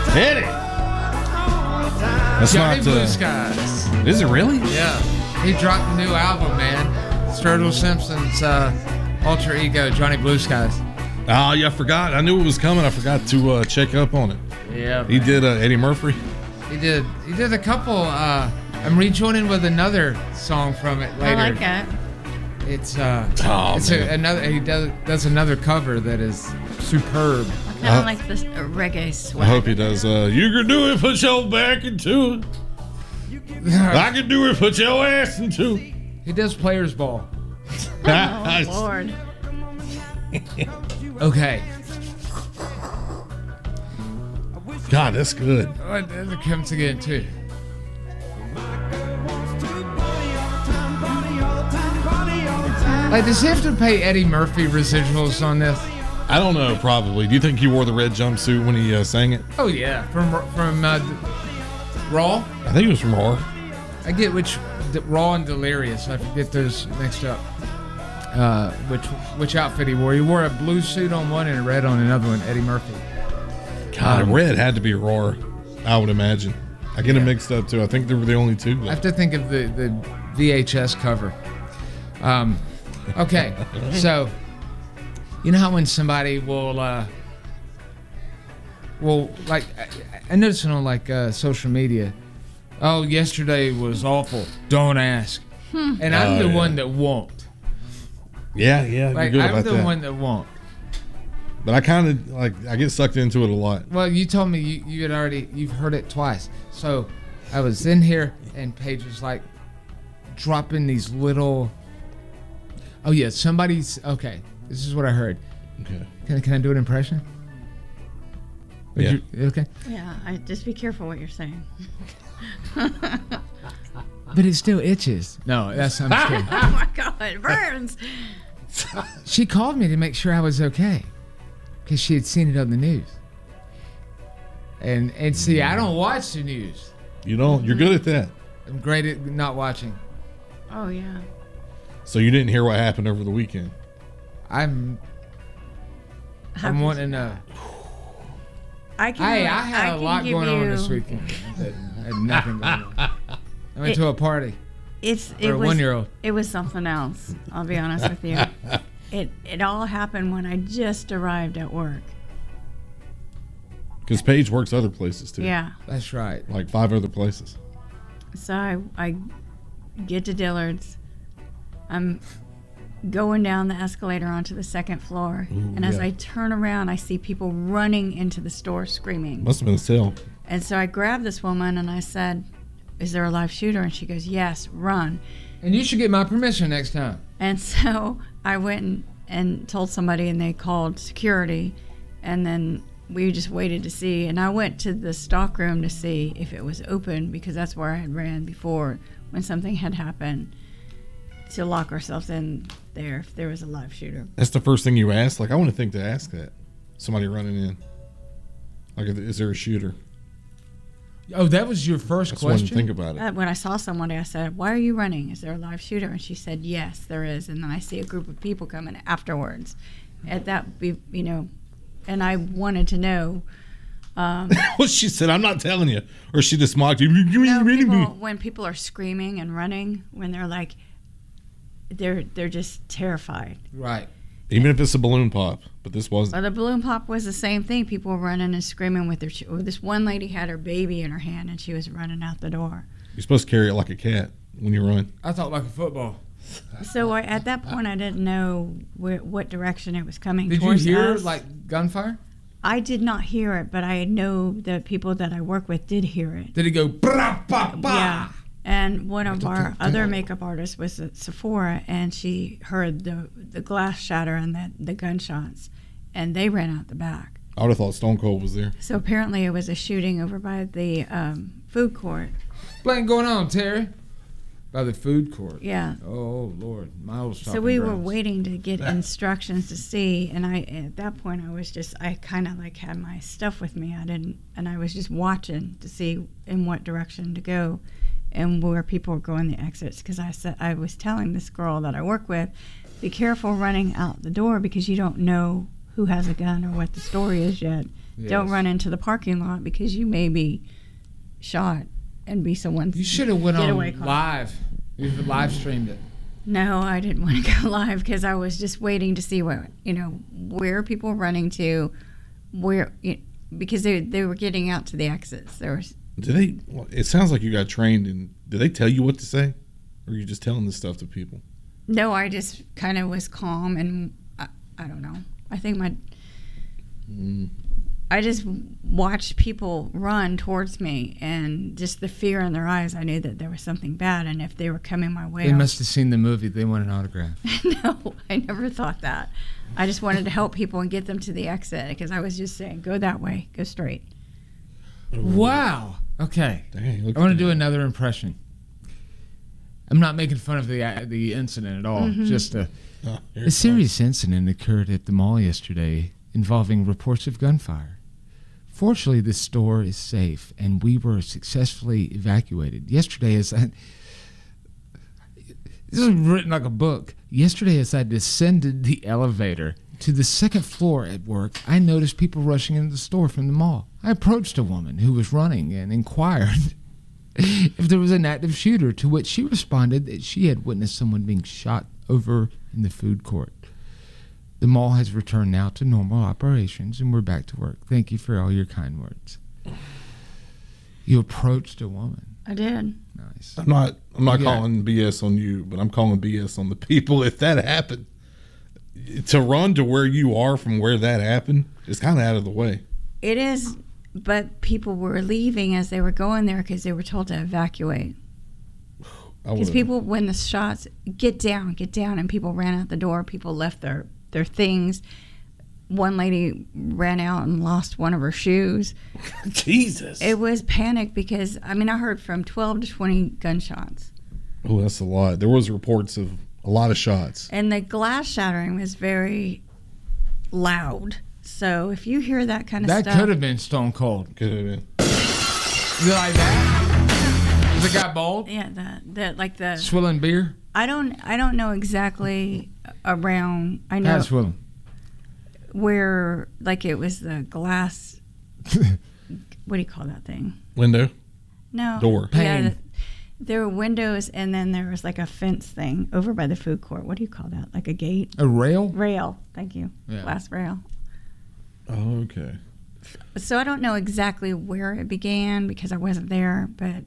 Eddie. That's Johnny not. Blue Skies. Is it really? Yeah. He dropped a new album, man. Sturgill Simpson's alter ego, Johnny Blue Skies. Oh, yeah, I forgot. I knew it was coming. I forgot to check up on it. Yeah. He did Eddie Murphy. He did a couple. I'm rejoining with another song from it later. I like that. It's man. another. He does another cover that is superb. I kind of like this reggae swag. I hope he does. You can do it, put your back into it. I can do it, put your ass into it. He does Players Ball. Oh, Lord. Okay. God, that's good. It comes again too. Like, does he have to pay Eddie Murphy residuals on this? I don't know, probably. Do you think he wore the red jumpsuit when he sang it? Oh yeah, from Raw. I think it was from Raw. I get Raw and Delirious. I forget those mixed up. Which outfit he wore? He wore a blue suit on one and a red on another one. Eddie Murphy. God, red had to be Raw, I would imagine. I get them mixed up too. I think they were the only two. I have to think of the VHS cover. Okay, so you know how when somebody will like, I noticed it on like social media. Oh, yesterday was awful. Don't ask. And I'm the one that won't. Yeah, Like, you're good I'm about the that. one that won't. But I kind of I get sucked into it a lot. Well, you told me you've heard it twice. So I was in here and Paige was like dropping these little. Oh yeah, somebody's okay. This is what I heard. Okay. Can I do an impression? Yeah. Okay. Yeah, just be careful what you're saying. But it still itches. No, I'm just kidding. Oh my God, it burns. She called me to make sure I was okay, because she had seen it on the news. And see, I don't watch the news. You don't. You're good at that. I'm great at not watching. Oh yeah. So you didn't hear what happened over the weekend. I'm wanting to know. I had a lot going on this weekend. I had nothing going on. I went to a party. It a was 1-year-old. It was something else. I'll be honest with you. It all happened when I just arrived at work. Because Paige works other places too. Yeah. That's right. Like 5 other places. So I get to Dillard's. I'm going down the escalator onto the second floor. And as I turn around, I see people running into the store screaming. Must have been a sale. And so I grabbed this woman and I said, "Is there a live shooter?" And she goes, "Yes, run." And you should get my permission next time. And so I went and told somebody, and they called security. And then we just waited to see. And I went to the stock room to see if it was open, because that's where I had ran before when something had happened, to lock ourselves in there if there was a live shooter. That's the first thing you ask? Like, I want to think to ask that. Somebody running in. Like, is there a shooter? Oh, that was your first That's one to question? think about it. When I saw somebody, I said, "Why are you running? Is there a live shooter?" And she said, "Yes, there is." And then I see a group of people coming afterwards. At that, and I wanted to know. Well, she said, "I'm not telling you," or she just mocked you. No, when people are screaming and running, when they're like, they're just terrified. Right. Even if it's a balloon pop, but this wasn't. Well, the balloon pop was the same thing. People were running and screaming with their. This one lady had her baby in her hand, and she was running out the door. You're supposed to carry it like a cat when you run. I thought like a football. So at that point, I didn't know what direction it was coming Did you towards hear us. like gunfire? I did not hear it, but I know the people that I work with did hear it. Did it go brah, bah, bah? Yeah. And one of our other makeup artists was at Sephora, and she heard the glass shatter and the gunshots, and they ran out the back. I would have thought Stone Cold was there. So apparently it was a shooting over by the food court. What's going on, Terry? By the food court. Yeah. Oh, Lord. My old So we were waiting to get instructions to see, and at that point I kind of like had my stuff with me. I was just watching to see in what direction to go and where people were going the exits, because I was telling this girl that I work with, be careful running out the door, because you don't know who has a gun or what the story is yet Don't Yes. run into the parking lot because you may be shot and be someone's You should have went on getaway car. live. You live streamed it. No, I didn't want to go live because I was just waiting to see where people were running to, because they were getting out to the exits. There was It sounds like you got trained, and did they tell you what to say, or are you just telling this stuff to people? no, I just kind of was calm and I don't know. I think I just watched people run towards me and just the fear in their eyes. I knew that there was something bad, and if they were coming my way, They must have seen the movie. They want an autograph. No, I never thought that. I just wanted to help people and get them to the exit because I was just saying, go that way, go straight. Wow. Okay. Dang, look I want at to do that. another impression. I'm not making fun of the incident at all. Just Oh, here a it serious incident occurred at the mall yesterday involving reports of gunfire. Fortunately, the store is safe, and we were successfully evacuated. Yesterday, this is written like a book. Yesterday, as I descended the elevator to the second floor at work, I noticed people rushing into the store from the mall. I approached a woman who was running and inquired if there was an active shooter, to which she responded that she had witnessed someone being shot over in the food court. The mall has returned now to normal operations, and we're back to work. Thank you for all your kind words. You approached a woman. I did. is. Nice. I'm not Yeah. calling BS on you, but I'm calling BS on the people. If that happened, to run to where you are from where that happened is kind of out of the way. It is, but people were leaving as they were going there because they were told to evacuate. Because people, when the shots, get down, and people ran out the door. People left their things. One lady ran out and lost one of her shoes. Jesus. It was panic because, I heard from 12 to 20 gunshots. Oh, that's a lot. There was reports of a lot of shots. And the glass shattering was very loud. So if you hear that kind of That stuff. could have been Stone Cold. Could have been. You like that? Was it got bold? Yeah, the Swilling beer? I don't know exactly around. I know How's swilling? where it was the glass. What do you call that thing? Window? No Door. Yeah, Pane. there were windows, and then there was a fence thing over by the food court. What do you call that? Like a gate? A rail? Rail. Thank you. Yeah. Glass rail. Oh, okay. So I don't know exactly where it began because I wasn't there, but